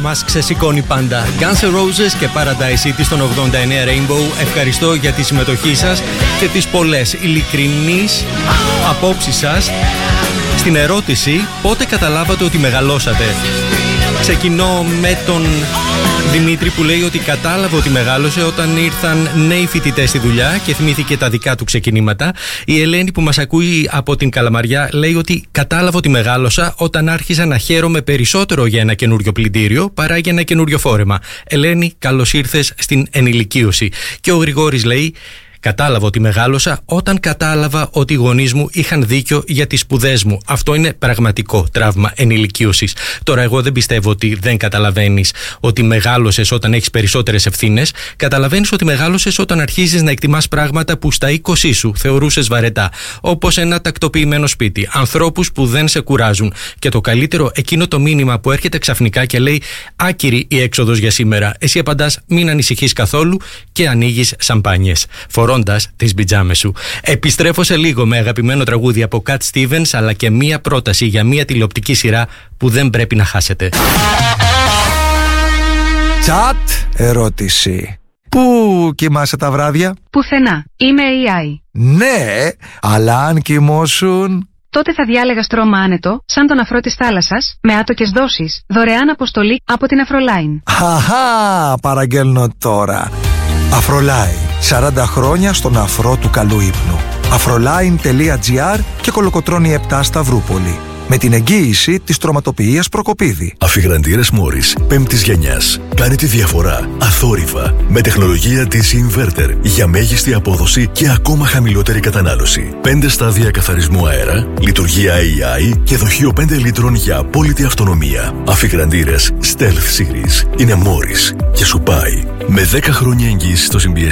μας ξεσηκώνει πάντα. Guns N' Roses και Paradise City στον 89 Rainbow. Ευχαριστώ για τη συμμετοχή σας και τις πολλές ειλικρινείς απόψεις σας στην ερώτηση πότε καταλάβατε ότι μεγαλώσατε. Ξεκινώ με τον Δημήτρη που λέει ότι κατάλαβε ότι μεγάλωσε όταν ήρθαν νέοι φοιτητές στη δουλειά και θυμήθηκε τα δικά του ξεκινήματα. Η Ελένη που μας ακούει από την Καλαμαριά λέει ότι κατάλαβε ότι μεγάλωσα όταν άρχισα να χαίρομαι περισσότερο για ένα καινούριο πλυντήριο παρά για ένα καινούριο φόρεμα. Ελένη, καλώς ήρθες στην ενηλικίωση. Και ο Γρηγόρης λέει: κατάλαβα ότι μεγάλωσα όταν κατάλαβα ότι οι γονείς μου είχαν δίκιο για τις σπουδές μου. Αυτό είναι πραγματικό τραύμα ενηλικίωσης. Τώρα, εγώ δεν πιστεύω ότι δεν καταλαβαίνεις ότι μεγάλωσες όταν έχεις περισσότερες ευθύνες. Καταλαβαίνεις ότι μεγάλωσες όταν αρχίζεις να εκτιμάς πράγματα που στα 20 σου θεωρούσες βαρετά. Όπως ένα τακτοποιημένο σπίτι, ανθρώπους που δεν σε κουράζουν. Και το καλύτερο, εκείνο το μήνυμα που έρχεται ξαφνικά και λέει: άκυρη η έξοδος για σήμερα. Εσύ απαντάς: μην ανησυχείς καθόλου και ανοίγεις σαμπάνιες, φορώντας τις πιτζάμες σου. Επιστρέφω σε λίγο με αγαπημένο τραγούδι από Cat Stevens, αλλά και μία πρόταση για μία τηλεοπτική σειρά που δεν πρέπει να χάσετε. Τσάτ ερώτηση. Πού κοιμάσαι τα βράδια? Πουθενά. Είμαι AI. Ναι, αλλά αν κοιμώσουν... Τότε θα διάλεγα στρώμα άνετο, σαν τον αφρό της θάλασσας, με άτοκες δόσεις, δωρεάν αποστολή από την Αφρολάιν. Χαχά, παραγγέλνω τώρα. Αφρολάιν, 40 χρόνια στον αφρό του καλού ύπνου. Afroline.gr και Κολοκοτρώνη 7 Σταυρούπολη. Με την εγγύηση της τροματοποιίας Προκοπίδη. Αφιγραντήρες Μόρις 5ης γενιάς. Κάνε τη διαφορά αθόρυβα με τεχνολογία DC Inverter για μέγιστη απόδοση και ακόμα χαμηλότερη κατανάλωση. 5 στάδια καθαρισμού αέρα, λειτουργία AI και δοχείο 5 λίτρων για απόλυτη αυτονομία. Αφιγραντήρες Stealth Series είναι Μόρις και σου πάει. Με 10 χρόνια εγγύηση στο συμπιεσμό.